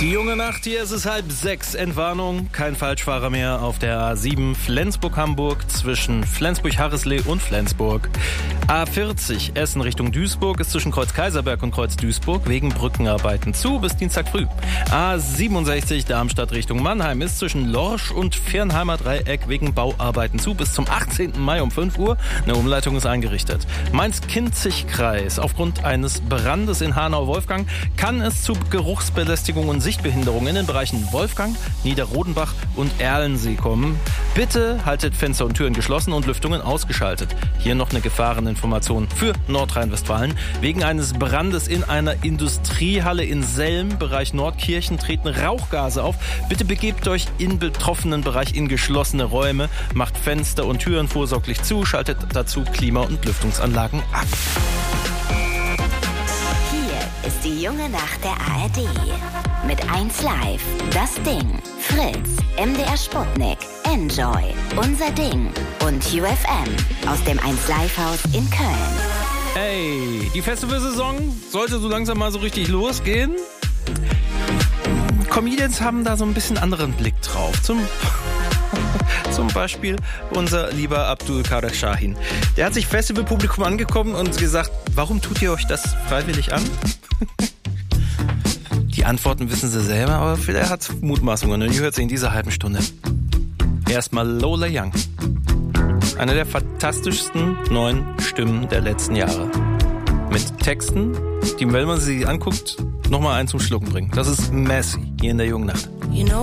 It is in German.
Die junge Nacht, hier ist es 5:30, Entwarnung, kein Falschfahrer mehr auf der A7 Flensburg-Hamburg zwischen Flensburg-Harrisley und Flensburg. A40 Essen Richtung Duisburg ist zwischen Kreuz Kaiserberg und Kreuz Duisburg wegen Brückenarbeiten zu bis Dienstag früh. A67 Darmstadt Richtung Mannheim ist zwischen Lorsch und Viernheimer Dreieck wegen Bauarbeiten zu bis zum 18. Mai um 5 Uhr. Eine Umleitung ist eingerichtet. Mainz-Kinzig-Kreis. Aufgrund eines Brandes in Hanau-Wolfgang kann es zu Geruchsbelästigung und Sichtbehinderung in den Bereichen Wolfgang, Niederrodenbach und Erlensee kommen. Bitte haltet Fenster und Türen geschlossen und Lüftungen ausgeschaltet. Hier noch eine Gefahreninformation für Nordrhein-Westfalen. Wegen eines Brandes in einer Industriehalle in Selm, Bereich Nordkirchen, treten Rauchgase auf. Bitte begebt euch in betroffenen Bereich in geschlossene Räume, macht Fenster und Türen vorsorglich zu, schaltet dazu Klima- und Lüftungsanlagen ab. Hier ist die junge Nacht der ARD. Mit 1 Live, Das Ding, Fritz, MDR Sputnik, Enjoy, Unser Ding und UFM aus dem 1 Live Haus in Köln. Ey, die Festivalsaison sollte so langsam mal so richtig losgehen. Comedians haben da so ein bisschen anderen Blick drauf. Zum Beispiel unser lieber Abdul Kader Shahin. Der hat sich Festivalpublikum angekommen und gesagt, warum tut ihr euch das freiwillig an? Die Antworten wissen sie selber, aber er hat Mutmaßungen und ihr hört sie in dieser halben Stunde. Erstmal Lola Young. Eine der fantastischsten neuen Stimmen der letzten Jahre. Mit Texten, die, wenn man sie anguckt, nochmal einen zum Schlucken bringen. Das ist Messy hier in der jungen Nacht. You know